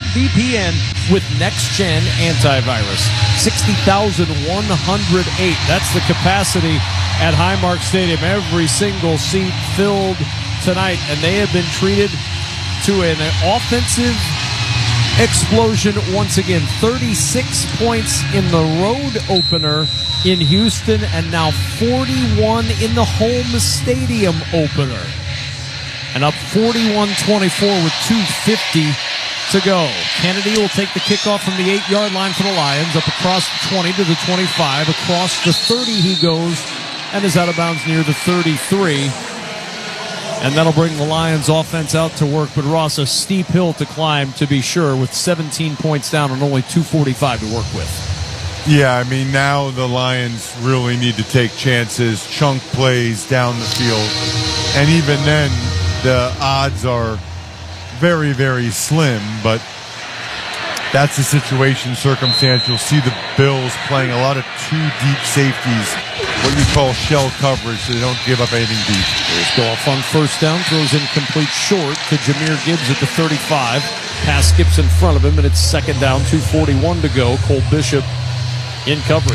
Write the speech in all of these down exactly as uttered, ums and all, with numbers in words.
V P N with next-gen antivirus. sixty thousand one hundred eight. That's the capacity at Highmark Stadium. Every single seat filled tonight, and they have been treated to an offensive explosion once again. thirty-six points in the road opener in Houston, and now forty-one in the home stadium opener. And up forty-one twenty-four with two fifty to go. Kennedy will take the kickoff from the eight-yard line for the Lions. Up across the twenty to the twenty-five. Across the thirty he goes and is out of bounds near the thirty-three. And that'll bring the Lions offense out to work. But Ross, a steep hill to climb, to be sure, with seventeen points down and only two forty-five to work with. Yeah, I mean, now the Lions really need to take chances, chunk plays down the field. And even then, the odds are very, very slim. But that's the situation, circumstance. You'll see the Bills playing a lot of two deep safeties, what you call shell coverage, so they don't give up anything deep. There's Goff on first down, throws incomplete short to Jahmyr Gibbs at the thirty-five. Pass skips in front of him, and it's second down, two forty-one to go. Cole Bishop in coverage.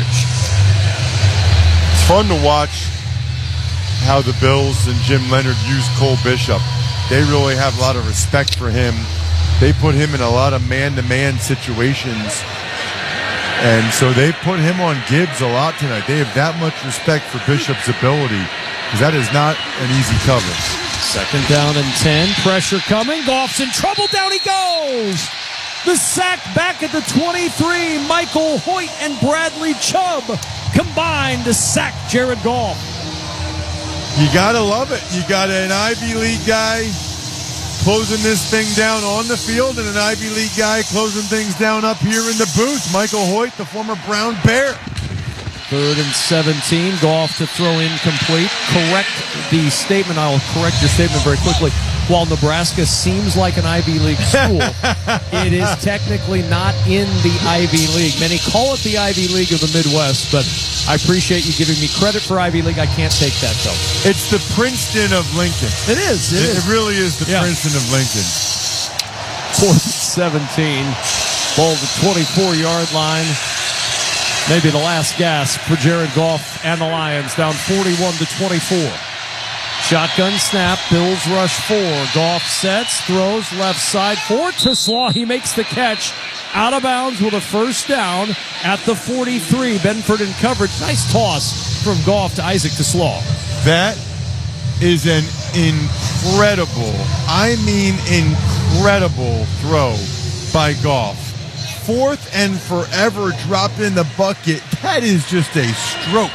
It's fun to watch how the Bills and Jim Leonard use Cole Bishop. They really have a lot of respect for him. They put him in a lot of man-to-man situations. And so they put him on Gibbs a lot tonight. They have that much respect for Bishop's ability, because that is not an easy cover. Second down and ten. Pressure coming. Goff's in trouble. Down he goes. The sack back at the twenty-three. Michael Hoyt and Bradley Chubb combined to sack Jared Goff. You got to love it. You got an Ivy League guy closing this thing down on the field, and an Ivy League guy closing things down up here in the booth. Michael Hoyt, the former Brown Bear. Third and seventeen. Goff to throw incomplete. Correct the statement. I'll correct your statement very quickly. While Nebraska seems like an Ivy League school, it is technically not in the Ivy League. Many call it the Ivy League of the Midwest, but I appreciate you giving me credit for Ivy League. I can't take that, though. It's the Princeton of Lincoln. It is. It, it, is. it really is the yeah. Princeton of Lincoln. Fourth and seventeen. Ball to the twenty-four-yard line. Maybe the last gasp for Jared Goff and the Lions, down forty-one to twenty-four. Shotgun snap, Bills rush four. Goff sets, throws left side for Teslaw. He makes the catch out of bounds with a first down at the forty-three. Benford in coverage. Nice toss from Goff to Isaac Teslaw. That is an incredible, I mean incredible throw by Goff. Fourth and forever dropped in the bucket. That is just a stroke.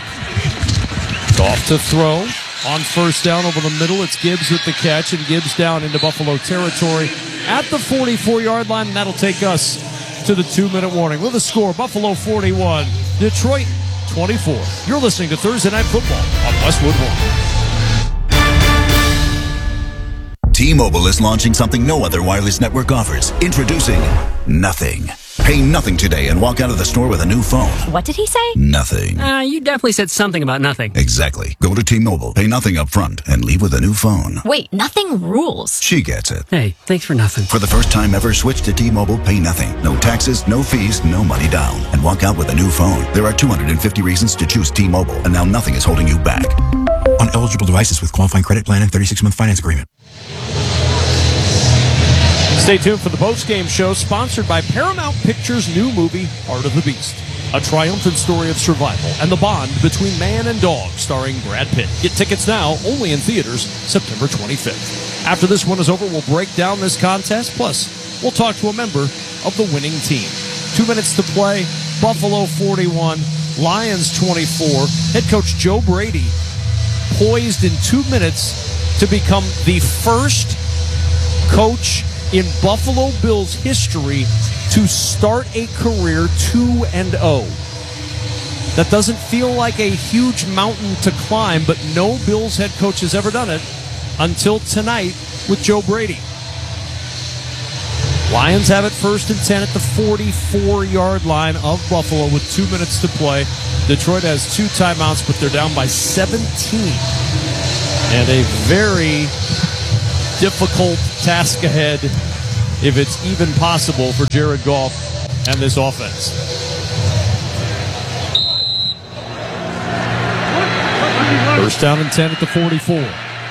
Goff to throw. On first down over the middle, it's Gibbs with the catch, and Gibbs down into Buffalo territory at the forty-four-yard line, and that'll take us to the two-minute warning. With a score, Buffalo forty-one, Detroit twenty-four. You're listening to Thursday Night Football on Westwood One. T-Mobile is launching something no other wireless network offers. Introducing Nothing. Pay nothing today and walk out of the store with a new phone. What did he say? Nothing. Uh, you definitely said something about nothing. Exactly. Go to T-Mobile, pay nothing up front, and leave with a new phone. Wait, nothing rules. She gets it. Hey, thanks for nothing. For the first time ever, switch to T-Mobile, pay nothing. No taxes, no fees, no money down. And walk out with a new phone. There are two hundred fifty reasons to choose T-Mobile, and now nothing is holding you back. On eligible devices with qualifying credit plan and thirty-six month finance agreement. Stay tuned for the post-game show, sponsored by Paramount Pictures' new movie, Heart of the Beast. A triumphant story of survival and the bond between man and dog, starring Brad Pitt. Get tickets now, only in theaters, September twenty-fifth. After this one is over, we'll break down this contest. Plus, we'll talk to a member of the winning team. Two minutes to play, Buffalo forty-one, Lions twenty-four. Head coach Joe Brady poised in two minutes to become the first coach in Buffalo Bills history to start a career two and oh. That doesn't feel like a huge mountain to climb, but no Bills head coach has ever done it until tonight with Joe Brady. Lions have it first and ten at the forty-four-yard line of Buffalo with two minutes to play. Detroit has two timeouts, but they're down by seventeen. And a very difficult task ahead if it's even possible for Jared Goff and this offense. First down and ten at the forty-four.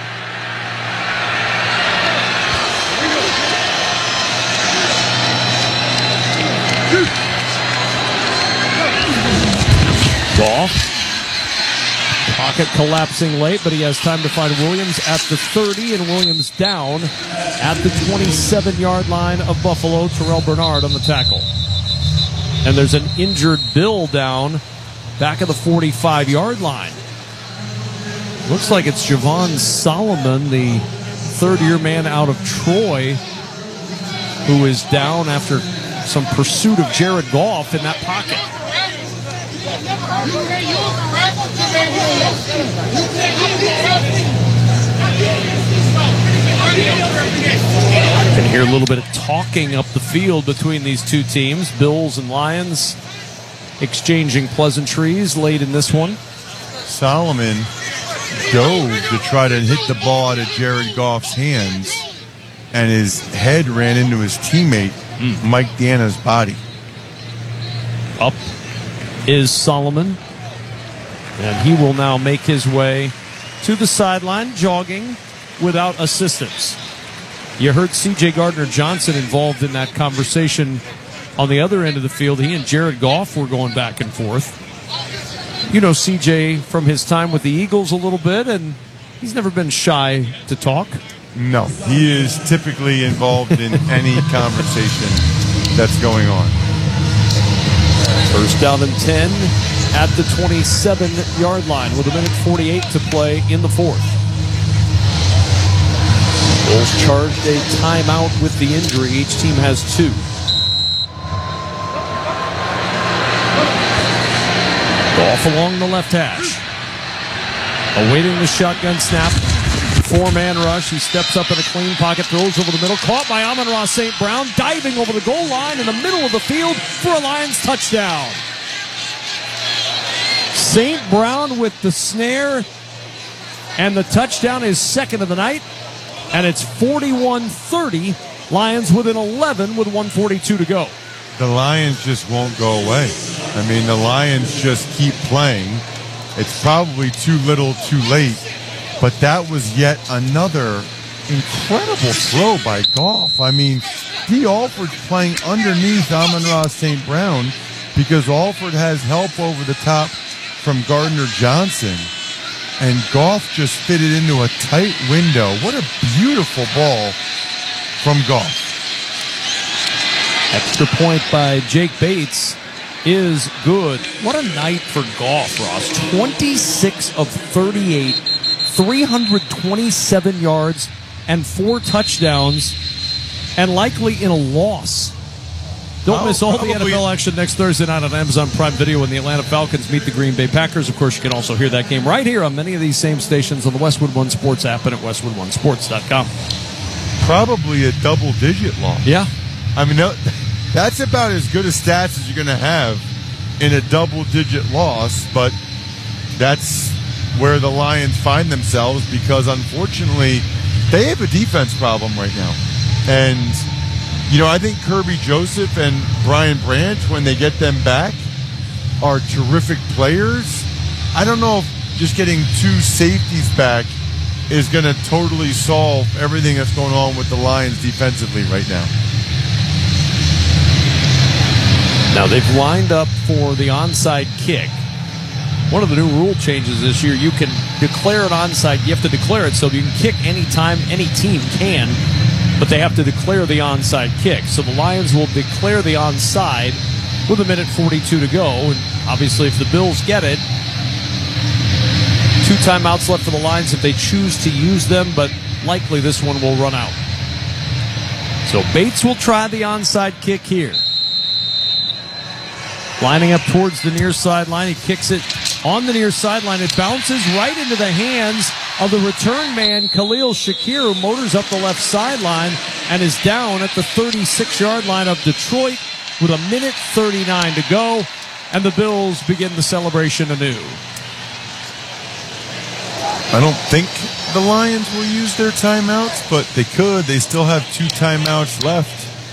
Goff. Pocket collapsing late, but he has time to find Williams at the thirty, and Williams down at the twenty-seven-yard line of Buffalo. Terrell Bernard on the tackle. And there's an injured Bill down back of the forty-five-yard line. Looks like it's Javon Solomon, the third-year man out of Troy, who is down after some pursuit of Jared Goff in that pocket. You can hear a little bit of talking up the field between these two teams. Bills and Lions exchanging pleasantries late in this one. Solomon dove to try to hit the ball out of Jared Goff's hands, and his head ran into his teammate, mm. Mike Dana's body. Up is Solomon, and he will now make his way to the sideline, jogging without assistance. You heard C J Gardner-Johnson involved in that conversation on the other end of the field. He and Jared Goff were going back and forth. You know C J from his time with the Eagles a little bit, and he's never been shy to talk. No, he is typically involved in any conversation that's going on. First down and ten at the twenty-seven-yard line with a minute forty-eight to play in the fourth. Bulls charged a timeout with the injury. Each team has two. Goff along the left hash. Awaiting the shotgun snap. Four-man rush. He steps up in a clean pocket, throws over the middle. Caught by Amon-Ra Saint Brown, diving over the goal line in the middle of the field for a Lions touchdown. Saint Brown with the snare, and the touchdown is second of the night, and it's forty-one thirty. Lions within eleven with one forty-two to go. The Lions just won't go away. I mean, the Lions just keep playing. It's probably too little, too late. But that was yet another incredible throw by Goff. I mean, Dee Alford's playing underneath Amon-Ra Saint Brown because Alford has help over the top from Gardner-Johnson. And Goff just fitted into a tight window. What a beautiful ball from Goff. Extra point by Jake Bates is good. What a night for Goff, Ross. twenty-six of thirty-eight, three hundred twenty-seven yards, and four touchdowns, and likely in a loss. Don't oh, miss all probably. the N F L action next Thursday night on Amazon Prime Video when the Atlanta Falcons meet the Green Bay Packers. Of course, you can also hear that game right here on many of these same stations on the Westwood One Sports app and at westwood one sports dot com. Probably a double-digit loss. Yeah. I mean, that's about as good a stats as you're going to have in a double-digit loss, but that's where the Lions find themselves because, unfortunately, they have a defense problem right now. And, you know, I think Kirby Joseph and Brian Branch, when they get them back, are terrific players. I don't know if just getting two safeties back is going to totally solve everything that's going on with the Lions defensively right now. Now, they've lined up for the onside kick. One of the new rule changes this year, you can declare an onside. You have to declare it so you can kick anytime any team can, but they have to declare the onside kick. So the Lions will declare the onside with a minute forty-two to go. And obviously, if the Bills get it, two timeouts left for the Lions if they choose to use them, but likely this one will run out. So Bates will try the onside kick here. Lining up towards the near sideline. He kicks it on the near sideline. It bounces right into the hands of the return man, Khalil Shakir, who motors up the left sideline and is down at the thirty-six-yard line of Detroit with a minute thirty-nine to go. And the Bills begin the celebration anew. I don't think the Lions will use their timeouts, but they could. They still have two timeouts left.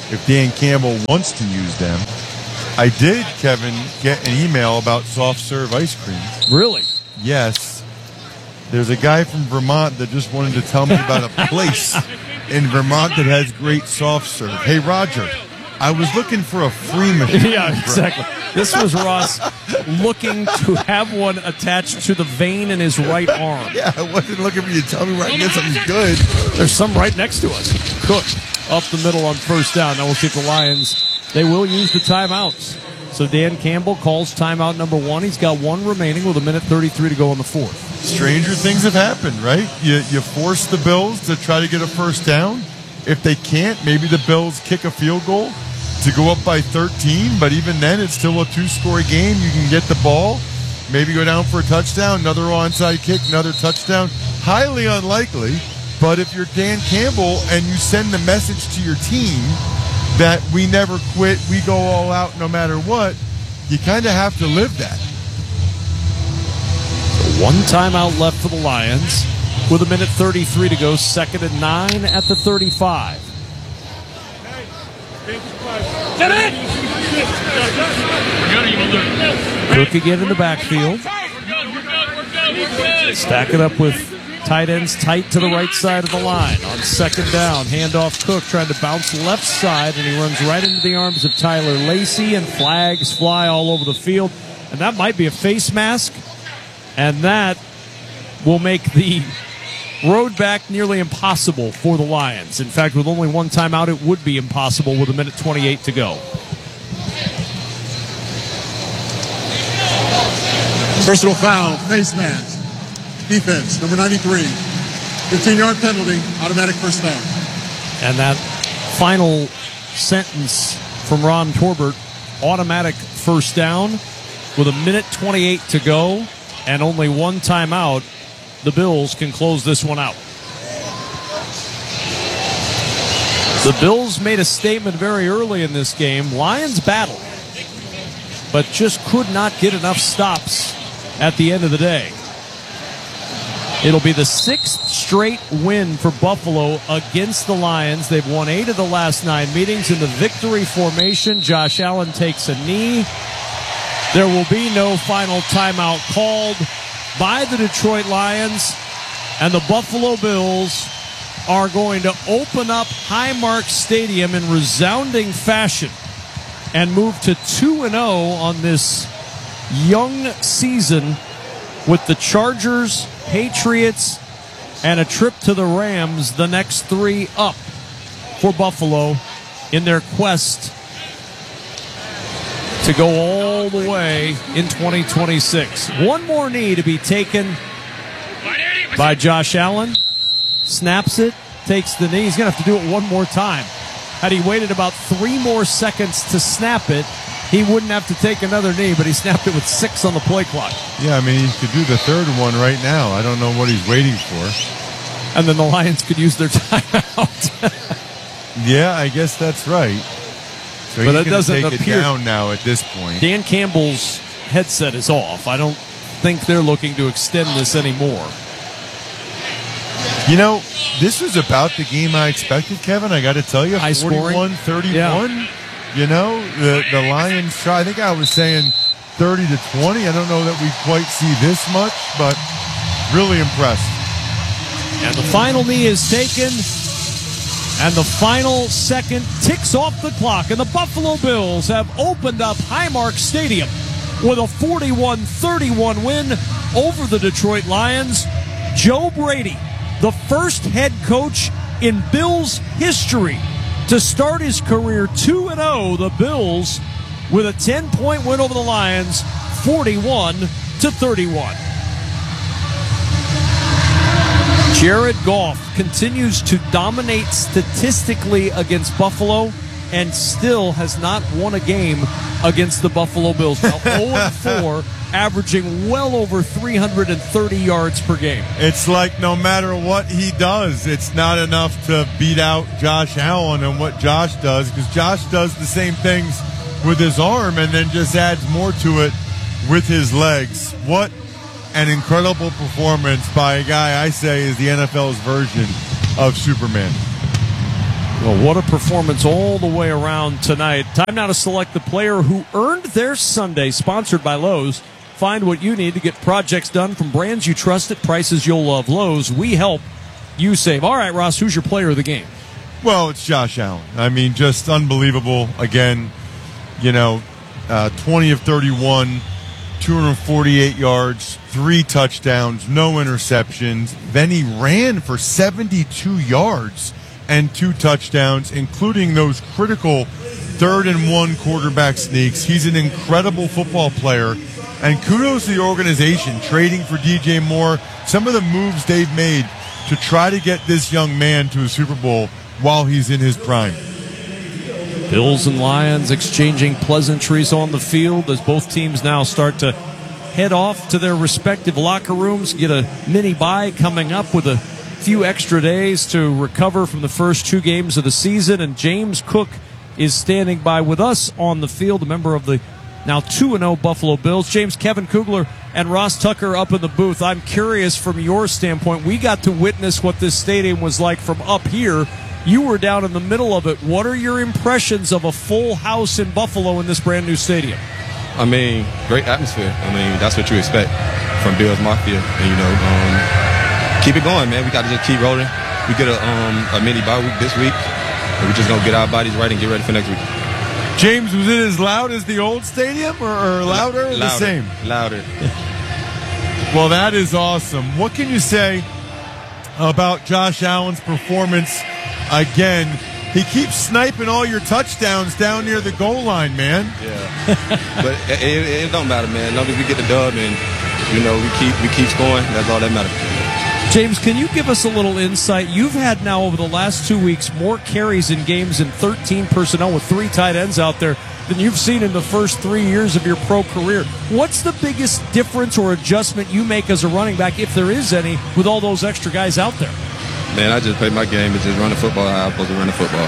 if Dan Campbell wants to use them. I did, Kevin, get an email about soft serve ice cream. Really? Yes. There's a guy from Vermont that just wanted to tell me about a place in Vermont that has great soft serve. Hey, Roger, I was looking for a free machine. Yeah, exactly. This was Ross looking to have one attached to the vein in his right arm. Yeah, I wasn't looking for you to tell me where I can get something good. There's some right next to us. Cook up the middle on first down. Now we'll see if the Lions, they will use the timeouts. So Dan Campbell calls timeout number one. He's got one remaining with a minute thirty-three to go in the fourth. Stranger things have happened, right? You, you force the Bills to try to get a first down. If they can't, maybe the Bills kick a field goal to go up by thirteen, but even then it's still a two-score game. You can get the ball, maybe go down for a touchdown, another onside kick, another touchdown. Highly unlikely, but if you're Dan Campbell and you send the message to your team that we never quit, we go all out no matter what, you kind of have to live that. One timeout left for the Lions with a minute thirty-three to go, second and nine at the thirty-five. Cook again in the backfield. Stack it up with tight ends tight to the right side of the line. On second down, handoff Cook trying to bounce left side, and he runs right into the arms of Tyler Lacey, and flags fly all over the field. And that might be a face mask, and that will make the road back nearly impossible for the Lions. In fact, with only one timeout, it would be impossible with a minute twenty-eight to go. Personal foul, face mask. Defense, number ninety-three. fifteen-yard penalty, automatic first down. And that final sentence from Ron Torbert, automatic first down with a minute twenty-eight to go and only one timeout. The Bills can close this one out. The Bills made a statement very early in this game. Lions battled, but just could not get enough stops at the end of the day. It'll be the sixth straight win for Buffalo against the Lions. They've won eight of the last nine meetings in the victory formation. Josh Allen takes a knee. There will be no final timeout called by the Detroit Lions, and the Buffalo Bills are going to open up Highmark Stadium in resounding fashion and move to two and oh on this young season with the Chargers, Patriots, and a trip to the Rams, the next three up for Buffalo in their quest to go all the way in twenty twenty-six. One more knee to be taken by Josh Allen. Snaps it, takes the knee. He's going to have to do it one more time. Had he waited about three more seconds to snap it, he wouldn't have to take another knee, but he snapped it with six on the play clock. Yeah, I mean, he could do the third one right now. I don't know what he's waiting for. And then the Lions could use their timeout. Yeah, I guess that's right. So but he's it doesn't take appear it down now at this point. Dan Campbell's headset is off. I don't think they're looking to extend this anymore. You know, this was about the game I expected, Kevin. I got to tell you, High forty-one thirty-one. Yeah. You know, the, the Lions try. I think I was saying thirty to twenty. I don't know that we quite see this much, but really impressed. And the final knee is taken, and the final second ticks off the clock, and the Buffalo Bills have opened up Highmark Stadium with a forty-one thirty-one win over the Detroit Lions. Joe Brady, the first head coach in Bills history to start his career two and oh, the Bills with a ten-point win over the Lions, forty-one to thirty-one. Jared Goff continues to dominate statistically against Buffalo and still has not won a game against the Buffalo Bills. Now oh and four, averaging well over three hundred thirty yards per game. It's like no matter what he does, it's not enough to beat out Josh Allen and what Josh does, because Josh does the same things with his arm and then just adds more to it with his legs. What an incredible performance by a guy I say is the N F L's version of Superman. Well, what a performance all the way around tonight. Time now to select the player who earned their Sunday, sponsored by Lowe's. Find what you need to get projects done from brands you trust at prices you'll love. Lowe's, we help you save. All right, Ross, who's your player of the game? Well, it's Josh Allen. I mean, just unbelievable. Again, you know, uh, twenty of thirty-one, two hundred forty-eight yards, three touchdowns, no interceptions. Then he ran for seventy-two yards and two touchdowns, including those critical third and one quarterback sneaks. He's an incredible football player. And kudos to the organization trading for D J Moore. Some of the moves they've made to try to get this young man to a Super Bowl while he's in his prime. Bills and Lions exchanging pleasantries on the field as both teams now start to head off to their respective locker rooms, get a mini bye coming up with a few extra days to recover from the first two games of the season. And James Cook is standing by with us on the field, a member of the now two and oh Buffalo Bills. James, Kevin Kugler, and Ross Tucker up in the booth. I'm curious from your standpoint. We got to witness what this stadium was like from up here. You were down in the middle of it. What are your impressions of a full house in Buffalo in this brand new stadium? I mean, great atmosphere. I mean, that's what you expect from Bills Mafia. And, you know, um, keep it going, man. We got to just keep rolling. We get a, um, a mini bye week this week. And we're just going to get our bodies right and get ready for next week. James, was it as loud as the old stadium or, or louder or louder, the same? Louder. Well, that is awesome. What can you say about Josh Allen's performance again? He keeps sniping all your touchdowns down near the goal line, man. Yeah. But it, it, it don't matter, man. As long as we get the dub and, you know, we keep we keep scoring, that's all that matters. James, can you give us a little insight? You've had now over the last two weeks more carries in games in thirteen personnel with three tight ends out there than you've seen in the first three years of your pro career. What's the biggest difference or adjustment you make as a running back, if there is any, with all those extra guys out there? Man, I just play my game and just run the football how I'm supposed to run the football.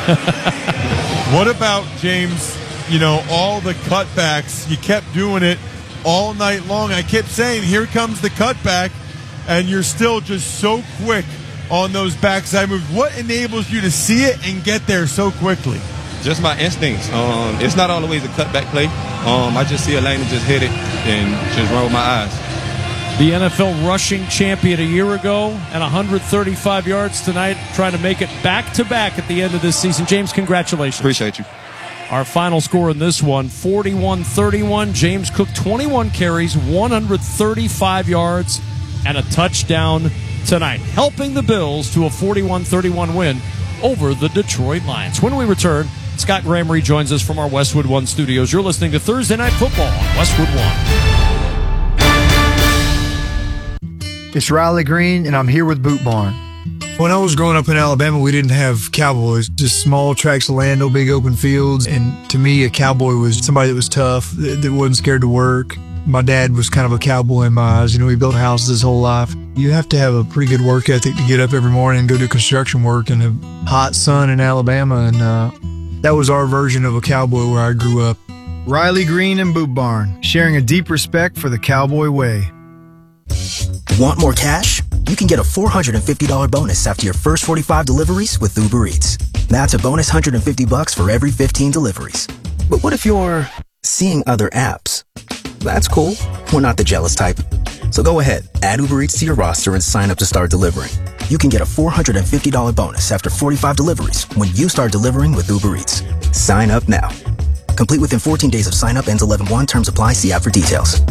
What about, James, you know, all the cutbacks? You kept doing it all night long. I kept saying, here comes the cutback. And you're still just so quick on those backside moves. What enables you to see it and get there so quickly? Just my instincts. Um, it's not always a cutback play. Um, I just see a lane and just hit it and just run with my eyes. The N F L rushing champion a year ago and one hundred thirty-five yards tonight, trying to make it back-to-back at the end of this season. James, congratulations. Appreciate you. Our final score in this one, forty-one thirty-one. James Cook, twenty-one carries, one hundred thirty-five yards, and a touchdown tonight, helping the Bills to a forty-one thirty-one win over the Detroit Lions. When we return, Scott Graham rejoins us from our Westwood One studios. You're listening to Thursday Night Football on Westwood One. It's Riley Green, and I'm here with Boot Barn. When I was growing up in Alabama, we didn't have cowboys, just small tracts of land, no big open fields. And to me, a cowboy was somebody that was tough, that, that wasn't scared to work. My dad was kind of a cowboy in my eyes. You know, he built houses his whole life. You have to have a pretty good work ethic to get up every morning and go do construction work in the hot sun in Alabama. And uh, that was our version of a cowboy where I grew up. Riley Green and Boot Barn, sharing a deep respect for the cowboy way. Want more cash? You can get a four hundred fifty dollars bonus after your first forty-five deliveries with Uber Eats. That's a bonus one hundred fifty bucks for every fifteen deliveries. But what if you're seeing other apps? That's cool. We're not the jealous type. So go ahead, add Uber Eats to your roster and sign up to start delivering. You can get a four hundred fifty dollars bonus after forty-five deliveries when you start delivering with Uber Eats. Sign up now. Complete within fourteen days of sign up. Ends eleven one. Terms apply. See app for details.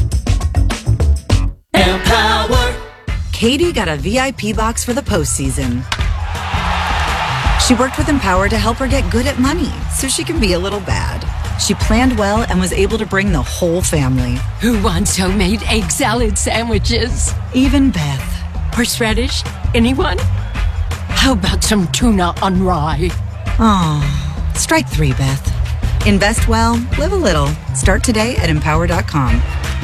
Empower. Katie got a V I P box for the postseason. She worked with Empower to help her get good at money so she can be a little bad. She planned well and was able to bring the whole family. Who wants homemade egg salad sandwiches? Even Beth. Horseradish? Anyone? How about some tuna on rye? Aw, strike three, Beth. Invest well, live a little. Start today at empower dot com.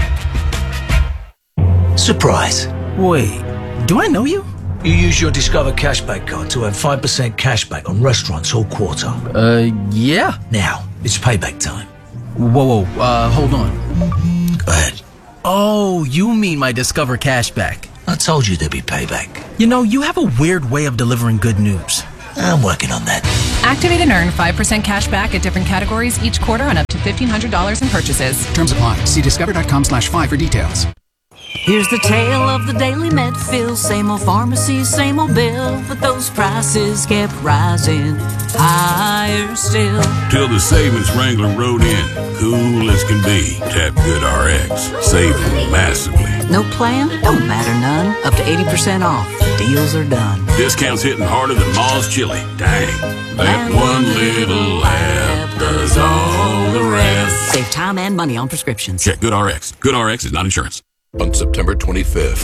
Surprise. Wait, do I know you? You use your Discover Cashback card to earn five percent cashback on restaurants all quarter. Uh, yeah. Now, it's payback time. Whoa, whoa, uh, hold on. Go ahead. Oh, you mean my Discover Cashback. I told you there'd be payback. You know, you have a weird way of delivering good news. I'm working on that. Activate and earn five percent cash back at different categories each quarter on up to fifteen hundred dollars in purchases. Terms apply. See discover.com slash five for details. Here's the tale of the daily Medfill. Same old pharmacy, same old bill, but those prices kept rising higher still. Till the savings wrangler rode in, cool as can be. Tap GoodRx, saving massively. No plan? Don't matter none. Up to eighty percent off. The deals are done. Discounts hitting harder than Ma's chili. Dang, that one little app does all the rest. Save time and money on prescriptions. Check GoodRx. GoodRx is not insurance. On September twenty-fifth.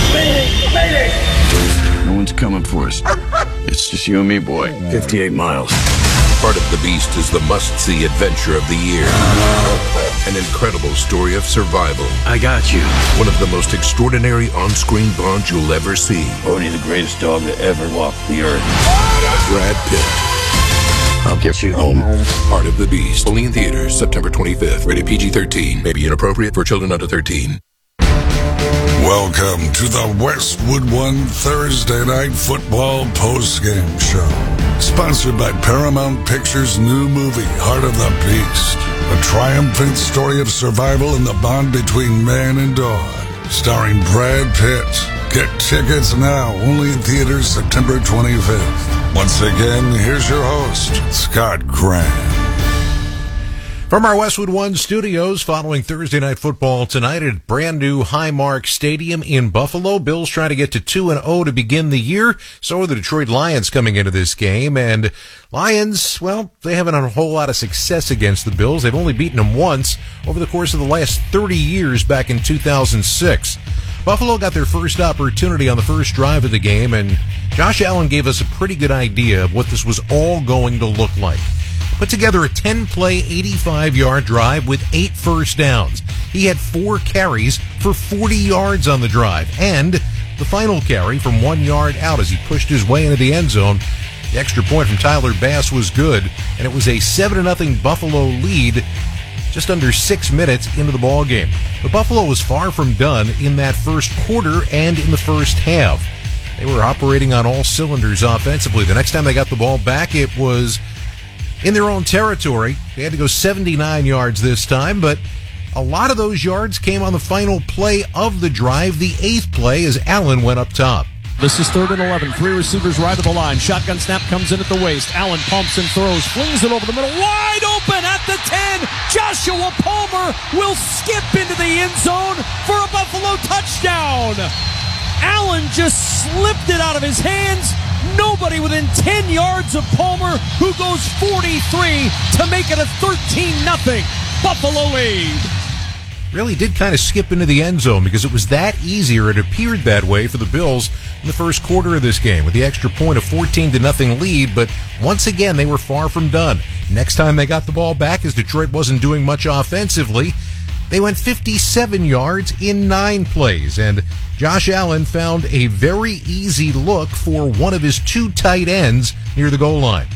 No one's coming for us. It's just you and me, boy. fifty-eight miles. Heart of the Beast is the must-see adventure of the year. An incredible story of survival. I got you. One of the most extraordinary on-screen bonds you'll ever see. Odie, the greatest dog to ever walk the earth. Brad Pitt. I'll get you home. Heart of the Beast. Only in theaters September twenty-fifth. Rated P G thirteen. May be inappropriate for children under thirteen. Welcome to the Westwood One Thursday Night Football Postgame Show. Sponsored by Paramount Pictures' new movie, Heart of the Beast. A triumphant story of survival and the bond between man and dog. Starring Brad Pitt. Get tickets now, only in theaters September twenty-fifth. Once again, here's your host, Scott Graham. From our Westwood One studios, following Thursday Night Football tonight at brand new Highmark Stadium in Buffalo. Bills trying to get to two and oh to begin the year. So are the Detroit Lions coming into this game. And Lions, well, they haven't had a whole lot of success against the Bills. They've only beaten them once over the course of the last thirty years back in two thousand six. Buffalo got their first opportunity on the first drive of the game, and Josh Allen gave us a pretty good idea of what this was all going to look like. Put together a ten-play, eighty-five-yard drive with eight first downs. He had four carries for forty yards on the drive, and the final carry from one yard out as he pushed his way into the end zone. The extra point from Tyler Bass was good, and it was a seven to nothing Buffalo lead just under six minutes into the ball game. But Buffalo was far from done in that first quarter and in the first half. They were operating on all cylinders offensively. The next time they got the ball back, it was in their own territory. They had to go seventy-nine yards this time, but a lot of those yards came on the final play of the drive, the eighth play, as Allen went up top. This is third and eleven. Three receivers right of the line. Shotgun snap comes in at the waist. Allen pumps and throws. Flings it over the middle. Wide open at the ten. Joshua Palmer will skip into the end zone for a Buffalo touchdown. Allen just slipped it out of his hands. Nobody within ten yards of Palmer, who goes forty-three to make it a thirteen nothing Buffalo lead. Really did kind of skip into the end zone because it was that easy, or it appeared that way for the Bills in the first quarter of this game with the extra point of fourteen to nothing lead. But once again, they were far from done. Next time they got the ball back, as Detroit wasn't doing much offensively, they went fifty-seven yards in nine plays, and Josh Allen found a very easy look for one of his two tight ends near the goal line.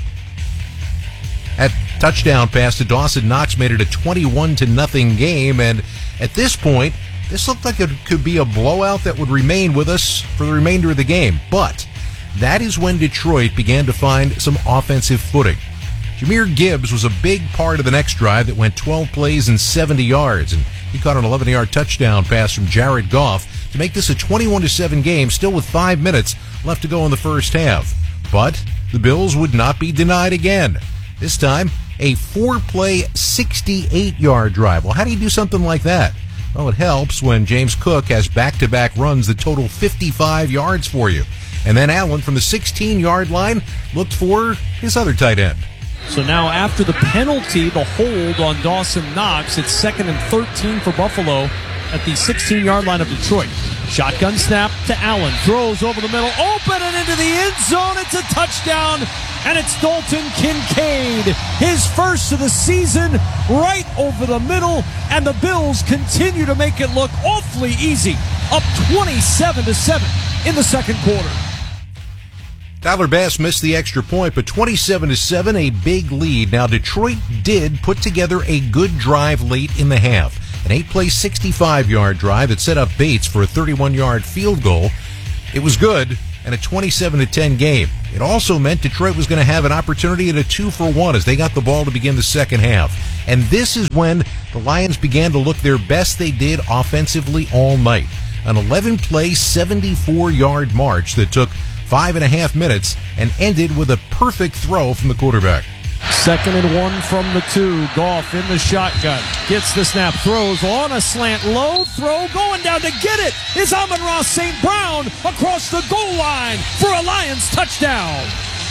That touchdown pass to Dawson Knox made it a twenty-one to nothing game, and at this point, this looked like it could be a blowout that would remain with us for the remainder of the game. But that is when Detroit began to find some offensive footing. Jahmyr Gibbs was a big part of the next drive that went twelve plays and seventy yards, and he caught an eleven-yard touchdown pass from Jared Goff to make this a twenty-one to seven game, still with five minutes left to go in the first half. But the Bills would not be denied again. This time, a four-play, sixty-eight-yard drive. Well, how do you do something like that? Well, it helps when James Cook has back-to-back runs that total fifty-five yards for you. And then Allen, from the sixteen-yard line, looked for his other tight end. So now after the penalty, the hold on Dawson Knox, it's second and thirteen for Buffalo at the sixteen-yard line of Detroit. Shotgun snap to Allen. Throws over the middle. Open and into the end zone. It's a touchdown. And it's Dalton Kincaid. His first of the season right over the middle. And the Bills continue to make it look awfully easy. Up twenty-seven to seven in the second quarter. Tyler Bass missed the extra point, but twenty-seven to seven, a big lead. Now, Detroit did put together a good drive late in the half. An eight-play, sixty-five-yard drive that set up Bates for a thirty-one-yard field goal. It was good, and a twenty-seven to ten game. It also meant Detroit was going to have an opportunity at a two for one as they got the ball to begin the second half. And this is when the Lions began to look their best they did offensively all night. An eleven-play, seventy-four-yard march that took five and a half minutes and ended with a perfect throw from the quarterback. Second and one from the two. Goff in the shotgun. Gets the snap. Throws on a slant. Low throw. Going down to get it is Amon-Ra Saint Brown across the goal line for a Lions touchdown.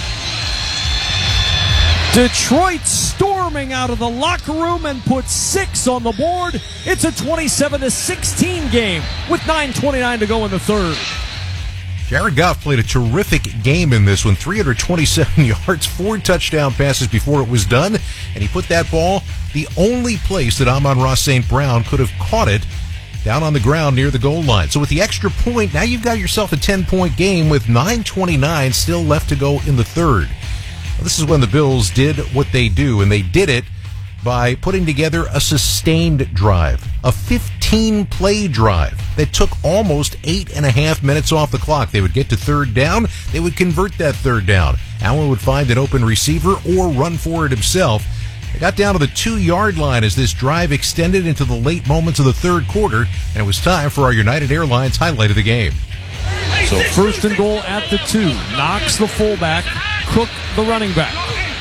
Detroit storming out of the locker room and puts six on the board. It's a twenty-seven to sixteen game with nine twenty-nine to go in the third. Jared Goff played a terrific game in this one. three hundred twenty-seven yards, four touchdown passes before it was done, and he put that ball the only place that Amon-Ra Saint Brown could have caught it, down on the ground near the goal line. So with the extra point, now you've got yourself a ten-point game with nine twenty-nine still left to go in the third. Well, this is when the Bills did what they do, and they did it by putting together a sustained drive, a fifteen-play drive that took almost eight and a half minutes off the clock. They would get to third down. They would convert that third down. Allen would find an open receiver or run for it himself. They got down to the two-yard line as this drive extended into the late moments of the third quarter, and it was time for our United Airlines highlight of the game. So first and goal at the two. Knox the fullback, Cook the running back.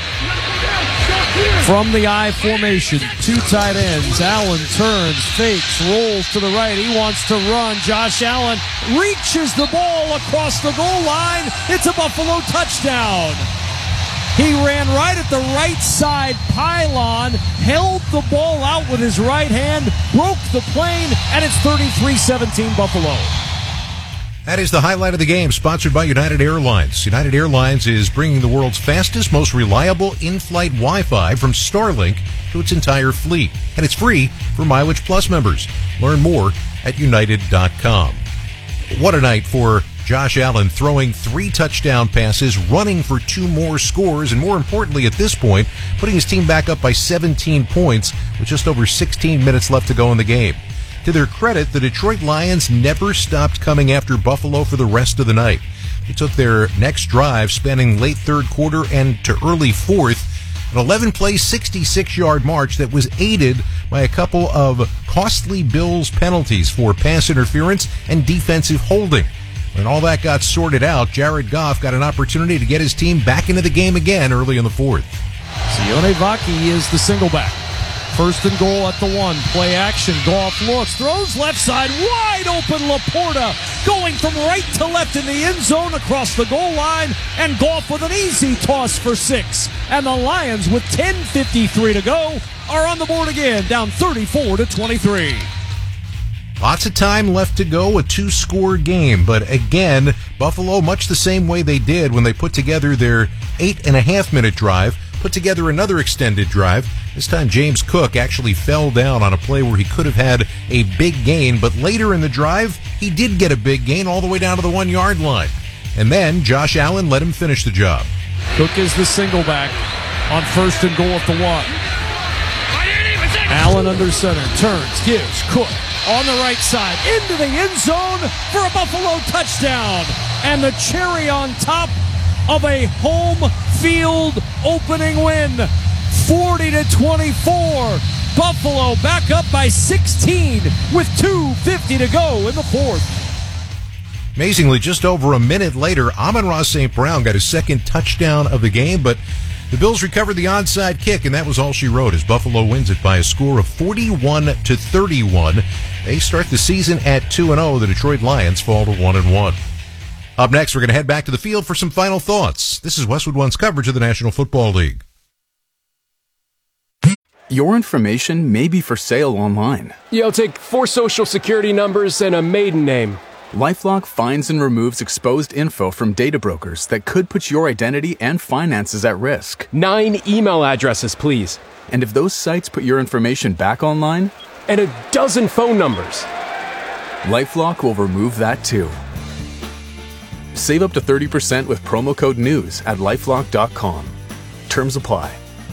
From the I formation, two tight ends. Allen turns, fakes, rolls to the right. He wants to run. Josh Allen reaches the ball across the goal line. It's a Buffalo touchdown. He ran right at the right side pylon, held the ball out with his right hand, broke the plane, and it's thirty-three seventeen Buffalo. That is the highlight of the game, sponsored by United Airlines. United Airlines is bringing the world's fastest, most reliable in-flight Wi-Fi from Starlink to its entire fleet. And it's free for Mileage Plus members. Learn more at united dot com. What a night for Josh Allen, throwing three touchdown passes, running for two more scores, and more importantly at this point, putting his team back up by seventeen points with just over sixteen minutes left to go in the game. To their credit, the Detroit Lions never stopped coming after Buffalo for the rest of the night. They took their next drive, spanning late third quarter and to early fourth, an eleven-play, sixty-six-yard march that was aided by a couple of costly Bills penalties for pass interference and defensive holding. When all that got sorted out, Jared Goff got an opportunity to get his team back into the game again early in the fourth. Sione Vaki is the single back. First and goal at the one. Play action. Goff looks. Throws left side. Wide open. Laporta going from right to left in the end zone across the goal line. And Goff with an easy toss for six. And the Lions, with ten fifty-three to go, are on the board again, down thirty-four to twenty-three. Lots of time left to go, a two-score game. But again, Buffalo, much the same way they did when they put together their eight-and-a-half-minute drive, put together another extended drive. This time James Cook actually fell down on a play where he could have had a big gain, but later in the drive, he did get a big gain all the way down to the one-yard line. And then Josh Allen let him finish the job. Cook is the single back on first and goal at the one. Allen under center, turns, gives Cook on the right side into the end zone for a Buffalo touchdown. And the cherry on top of a home field opening win, forty to twenty-four. Buffalo back up by sixteen with two fifty to go in the fourth. Amazingly, just over a minute later, Amon-Ra Saint Brown got his second touchdown of the game, but the Bills recovered the onside kick, and that was all she wrote as Buffalo wins it by a score of forty-one to thirty-one. They start the season at two and oh. The Detroit Lions fall to one and one. Up next, we're going to head back to the field for some final thoughts. This is Westwood One's coverage of the National Football League. Your information may be for sale online. Yeah, I'll take four social security numbers and a maiden name. LifeLock finds and removes exposed info from data brokers that could put your identity and finances at risk. Nine email addresses, please. And if those sites put your information back online? And a dozen phone numbers. LifeLock will remove that too. Save up to thirty percent with promo code NEWS at lifelock dot com. Terms apply.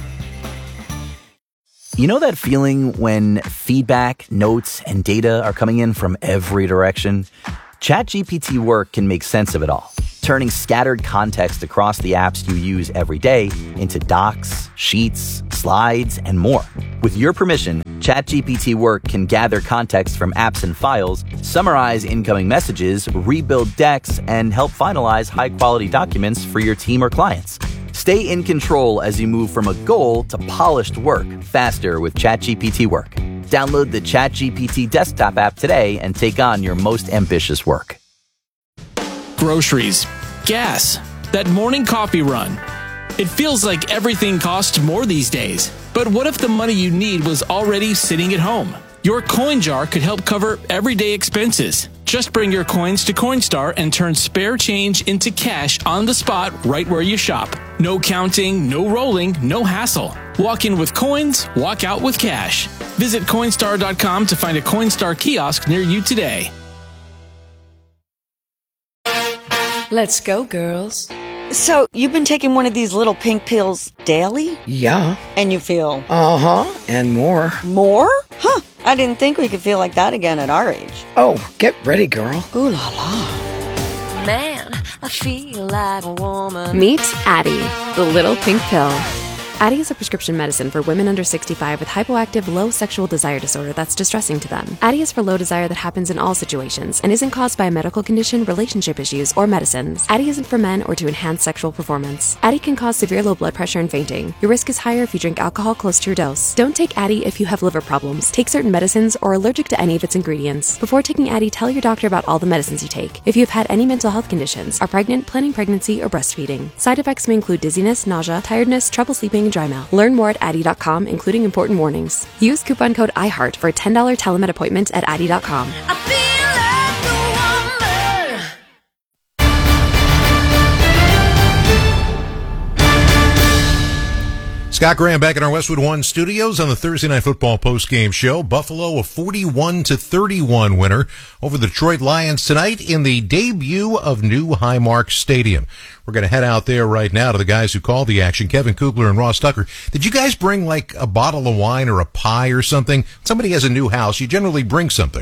You know that feeling when feedback, notes, and data are coming in from every direction? ChatGPT Work can make sense of it all. turning scattered context across the apps you use every day into docs, sheets, slides, and more. With your permission, ChatGPT Work can gather context from apps and files, summarize incoming messages, rebuild decks, and help finalize high-quality documents for your team or clients. Stay in control as you move from a goal to polished work faster with ChatGPT Work. Download the ChatGPT desktop app today and take on your most ambitious work. Groceries, gas, that morning coffee run. It feels like everything costs more these days. But what if the money you need was already sitting at home? Your coin jar could help cover everyday expenses. Just bring your coins to Coinstar and turn spare change into cash on the spot right where you shop. No counting, no rolling, no hassle. Walk in with coins, walk out with cash. Visit Coinstar dot com to find a Coinstar kiosk near you today. Let's go, girls. So, you've been taking one of these little pink pills daily? Yeah. And you feel? Uh-huh. And more. More? Huh. I didn't think we could feel like that again at our age. Oh, get ready, girl. Ooh la la. Man, I feel like a woman. Meet Addie, the little pink pill. Addie is a prescription medicine for women under sixty-five with hypoactive low sexual desire disorder that's distressing to them. Addie is for low desire that happens in all situations and isn't caused by a medical condition, relationship issues, or medicines. Addie isn't for men or to enhance sexual performance. Addie can cause severe low blood pressure and fainting. Your risk is higher if you drink alcohol close to your dose. Don't take Addie if you have liver problems, take certain medicines, or are allergic to any of its ingredients. Before taking Addie, tell your doctor about all the medicines you take. If you have had any mental health conditions, are pregnant, planning pregnancy, or breastfeeding. Side effects may include dizziness, nausea, tiredness, trouble sleeping, and dry mouth. Learn more at Addie dot com, including important warnings. Use coupon code iHeart for a ten dollars telemed appointment at Addie dot com. Scott Graham back in our Westwood One studios on the Thursday Night Football postgame show. Buffalo a forty-one to thirty-one winner over the Detroit Lions tonight in the debut of new Highmark Stadium. We're going to head out there right now to the guys who called the action, Kevin Kugler and Ross Tucker. Did you guys bring like a bottle of wine or a pie or something? Somebody has a new house. You generally bring something.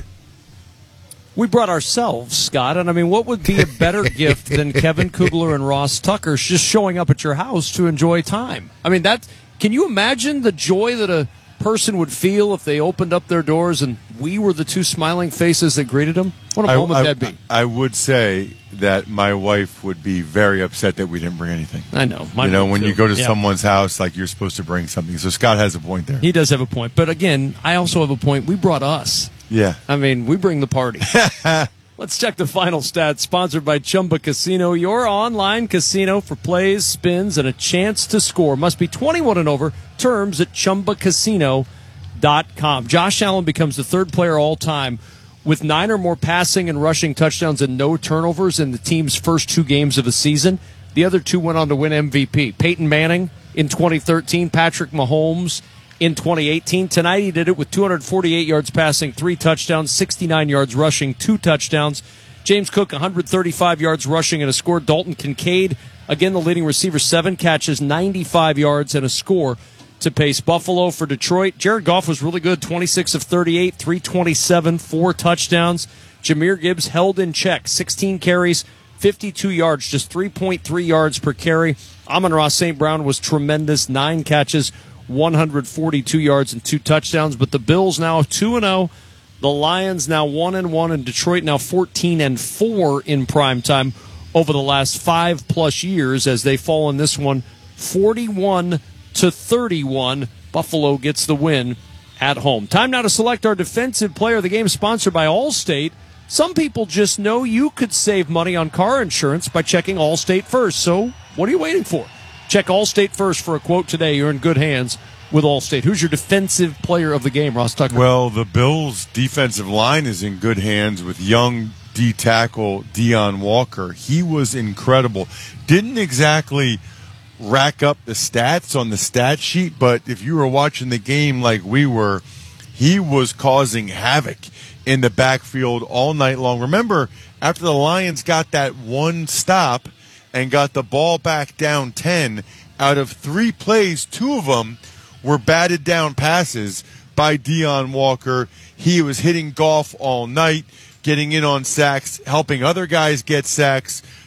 We brought ourselves, Scott, and I mean, what would be a better gift than Kevin Kugler and Ross Tucker just showing up at your house to enjoy time? I mean, that. Can you imagine the joy that a person would feel if they opened up their doors and we were the two smiling faces that greeted them? What a I, moment I, that'd be. I would say that my wife would be very upset that we didn't bring anything. I know. You know, when too. you go to yeah. someone's house, like you're supposed to bring something. So Scott has a point there. He does have a point. But again, I also have a point. We brought us. Yeah. I mean, we bring the party. Let's check the final stats, sponsored by Chumba Casino, your online casino for plays, spins, and a chance to score. Must be twenty-one and over. Terms at chumba casino dot com. Josh Allen becomes the third player all time with nine or more passing and rushing touchdowns and no turnovers in the team's first two games of the season. The other two went on to win M V P. Peyton Manning in twenty thirteen, Patrick Mahomes in twenty eighteen. Tonight he did it with two hundred forty-eight yards passing, three touchdowns, sixty-nine yards rushing, two touchdowns. James Cook, one hundred thirty-five yards rushing and a score. Dalton Kincaid, again the leading receiver, seven catches, ninety-five yards and a score to pace Buffalo. For Detroit, Jared Goff was really good, twenty-six of thirty-eight, three twenty-seven, four touchdowns. Jahmyr Gibbs held in check, sixteen carries, fifty-two yards, just three point three yards per carry. Amon-Ra Saint Brown was tremendous, nine catches, one hundred forty-two yards and two touchdowns. But the Bills now two and oh. The Lions now one and one, and Detroit now fourteen and four in primetime over the last five plus years as they fall in this one forty-one to thirty-one. Buffalo gets the win at home. Time now to select our defensive player of the game, sponsored by Allstate. Some people just know you could save money on car insurance by checking Allstate first. So what are you waiting for? Check Allstate first for a quote today. You're in good hands with Allstate. Who's your defensive player of the game, Ross Tucker? Well, the Bills' defensive line is in good hands with young D tackle Deion Walker. He was incredible. Didn't exactly rack up the stats on the stat sheet, but if you were watching the game like we were, he was causing havoc in the backfield all night long. Remember, after the Lions got that one stop and got the ball back down ten, out of three plays, two of them were batted down passes by Deion Walker. He was hitting Goff all night, getting in on sacks, helping other guys get sacks,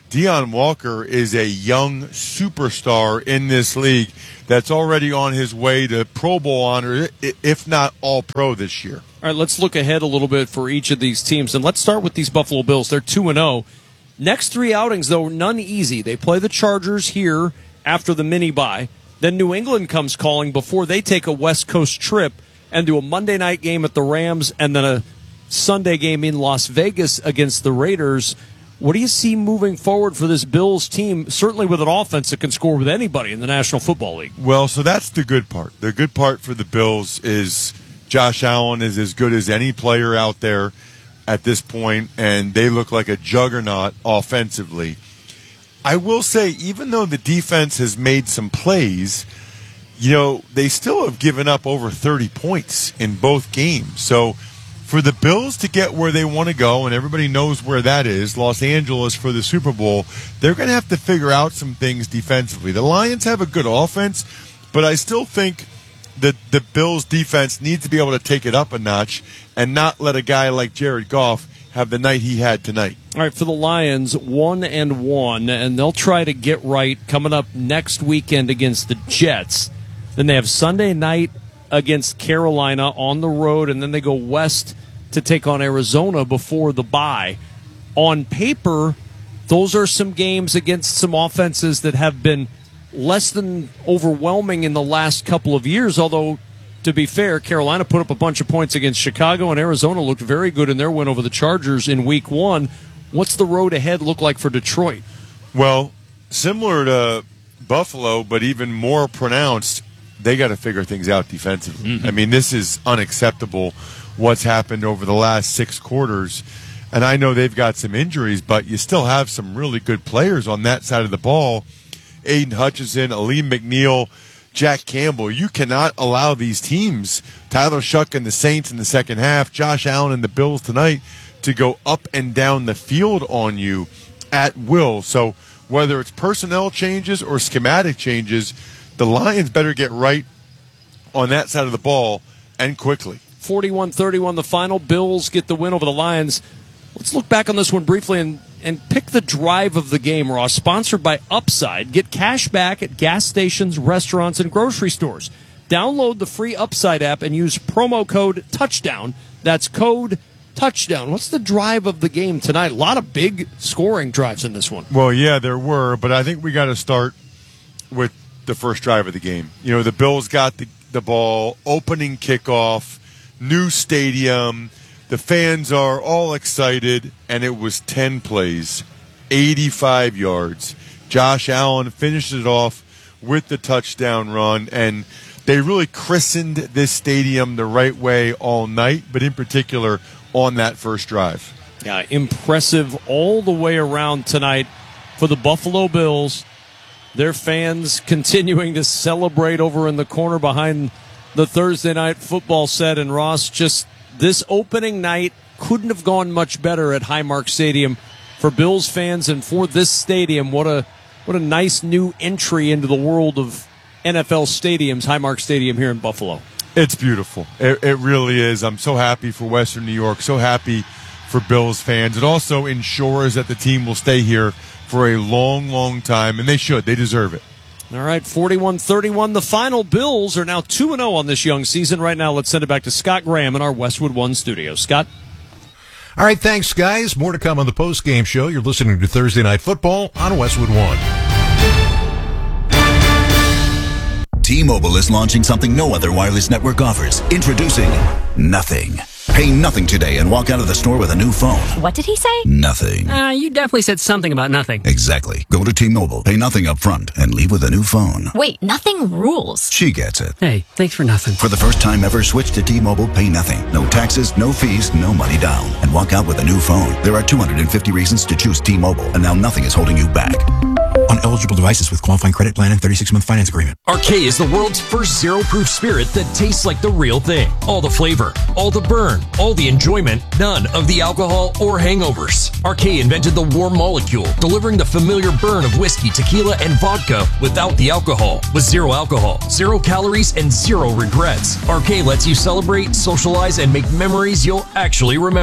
Deion Walker is a young superstar in this league that's already on his way to Pro Bowl honor, if not All-Pro this year. All right, let's look ahead a little bit for each of these teams, and let's start with these Buffalo Bills. They're two and oh. Next three outings, though, none easy. They play the Chargers here after the mini-bye. Then New England comes calling before they take a West Coast trip and do a Monday night game at the Rams and then a Sunday game in Las Vegas against the Raiders. What do you see moving forward for this Bills team, certainly with an offense that can score with anybody in the National Football League? Well, so that's the good part. The good part for the Bills is Josh Allen is as good as any player out there at this point, and they look like a juggernaut offensively. I will say, even though the defense has made some plays, you know, they still have given up over thirty points in both games. So for the Bills to get where they want to go, and everybody knows where that is, Los Angeles for the Super Bowl, they're going to have to figure out some things defensively. The Lions have a good offense, but I still think that the Bills' defense needs to be able to take it up a notch and not let a guy like Jared Goff have the night he had tonight. All right, for the Lions, one and one, and they'll try to get right coming up next weekend against the Jets. Then they have Sunday night against Carolina on the road, and then they go west to take on Arizona before the bye. On paper, those are some games against some offenses that have been less than overwhelming in the last couple of years, although, to be fair, Carolina put up a bunch of points against Chicago, and Arizona looked very good in their win over the Chargers in week one. What's the road ahead look like for Detroit? Well, similar to Buffalo, but even more pronounced, they got to figure things out defensively. Mm-hmm. I mean, this is unacceptable what's happened over the last six quarters. And I know they've got some injuries, but you still have some really good players on that side of the ball. Aiden Hutchinson, Aleem McNeil, Jack Campbell. You cannot allow these teams, Tyler Shuck and the Saints in the second half, Josh Allen and the Bills tonight, to go up and down the field on you at will. So whether it's personnel changes or schematic changes, the Lions better get right on that side of the ball and quickly. forty-one thirty-one the final. Bills get the win over the Lions. Let's look back on this one briefly and, and pick the drive of the game, Ross. Sponsored by Upside. Get cash back at gas stations, restaurants, and grocery stores. Download the free Upside app and use promo code TOUCHDOWN. That's code TOUCHDOWN. What's the drive of the game tonight? A lot of big scoring drives in this one. Well, yeah, there were, but I think we got to start with the first drive of the game. You know, the Bills got the, the ball, opening kickoff, new stadium. The fans are all excited, and it was ten plays, eighty-five yards. Josh Allen finished it off with the touchdown run, and they really christened this stadium the right way all night, but in particular on that first drive. Yeah, impressive all the way around tonight for the Buffalo Bills. Their fans continuing to celebrate over in the corner behind the Thursday night football set. And Ross, just this opening night couldn't have gone much better at Highmark Stadium for Bills fans and for this stadium. What a what a nice new entry into the world of N F L stadiums, Highmark Stadium here in Buffalo. It's beautiful. It, it really is. I'm so happy for Western New York, so happy for Bills fans. It also ensures that the team will stay here for a long, long time, and they should. They deserve it. All right, forty-one thirty-one the final. Bills are now two and oh on this young season. Right now, let's send it back to Scott Graham in our Westwood One studio. Scott? All right, thanks, guys. More to come on the post-game show. You're listening to Thursday Night Football on Westwood One. T-Mobile is launching something no other wireless network offers. Introducing Nothing. Pay nothing today and walk out of the store with a new phone. What did he say? Nothing. Uh, you definitely said something about nothing. Exactly. Go to T-Mobile, pay nothing up front, and leave with a new phone. Wait, nothing rules. She gets it. Hey, thanks for nothing. For the first time ever, switch to T-Mobile, pay nothing. No taxes, no fees, no money down. And walk out with a new phone. There are two hundred fifty reasons to choose T-Mobile, and now nothing is holding you back. On eligible devices with qualifying credit plan and thirty-six month finance agreement. Arcade is the world's first zero-proof spirit that tastes like the real thing. All the flavor, all the burn, all the enjoyment, none of the alcohol or hangovers. Arcade invented the warm molecule, delivering the familiar burn of whiskey, tequila, and vodka without the alcohol. With zero alcohol, zero calories, and zero regrets. Arcade lets you celebrate, socialize, and make memories you'll actually remember.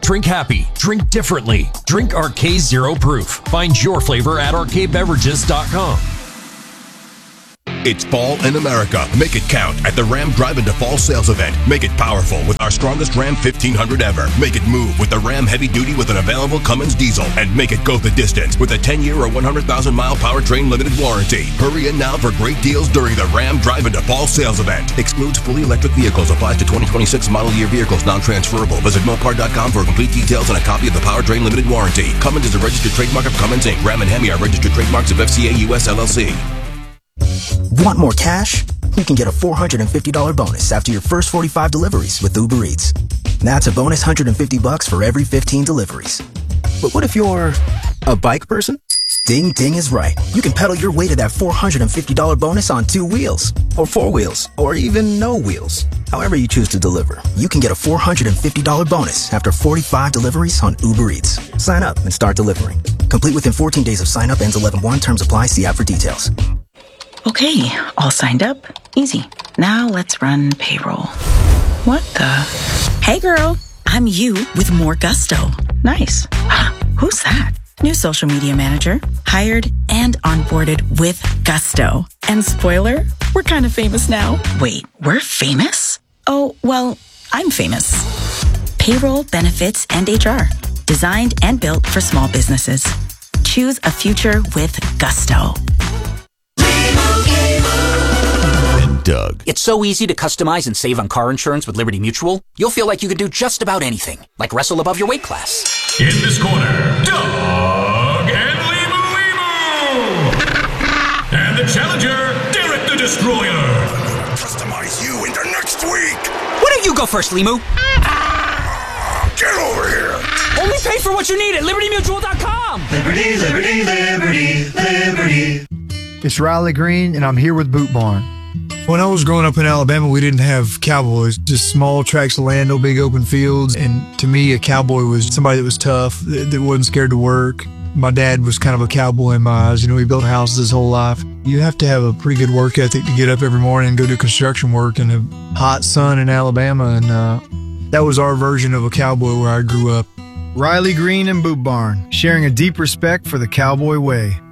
Drink happy. Drink differently. Drink Arcade Zero Proof. Find your flavor at arcade beverages dot com. It's fall in America. Make it count at the Ram Drive into Fall sales event. Make it powerful with our strongest Ram fifteen hundred ever. Make it move with the Ram Heavy Duty with an available Cummins diesel. And make it go the distance with a ten-year or one hundred thousand mile powertrain limited warranty. Hurry in now for great deals during the Ram Drive into Fall sales event. Excludes fully electric vehicles. Applies to twenty twenty-six model year vehicles. Non-transferable. Visit Mopar dot com for complete details and a copy of the powertrain limited warranty. Cummins is a registered trademark of Cummins Incorporated. Ram and Hemi are registered trademarks of F C A U S L L C. Want more cash? You can get a four hundred fifty dollars bonus after your first forty-five deliveries with Uber Eats. That's a bonus one hundred fifty bucks for every fifteen deliveries. But what if you're a bike person? Ding Ding is right. You can pedal your way to that four hundred fifty dollars bonus on two wheels, or four wheels, or even no wheels. However you choose to deliver, you can get a four hundred fifty dollars bonus after forty-five deliveries on Uber Eats. Sign up and start delivering. Complete within fourteen days of sign up. Ends eleven one. Terms apply. See app for details. Okay, all signed up. Easy. Now let's run payroll. What the? Hey girl, I'm you with more gusto. Nice. Who's that? New social media manager. Hired and onboarded with gusto. And spoiler, we're kind of famous now. Wait, we're famous? Oh, well, I'm famous. Payroll, benefits, and H R. Designed and built for small businesses. Choose a future with gusto. Doug. It's so easy to customize and save on car insurance with Liberty Mutual. You'll feel like you could do just about anything, like wrestle above your weight class. In this corner, Doug and Limu Limu! And the challenger, Derek the Destroyer! Customize you into next week! Why don't you go first, Limu? Get over here! Only pay for what you need at liberty mutual dot com! Liberty, liberty, liberty, liberty. It's Riley Green, and I'm here with Boot Barn. When I was growing up in Alabama, we didn't have cowboys, just small tracts of land, no big open fields. And to me, a cowboy was somebody that was tough, that, that wasn't scared to work. My dad was kind of a cowboy in my eyes. You know, he built houses his whole life. You have to have a pretty good work ethic to get up every morning and go do construction work in a hot sun in Alabama. And uh, that was our version of a cowboy where I grew up. Riley Green and Boot Barn, sharing a deep respect for the cowboy way.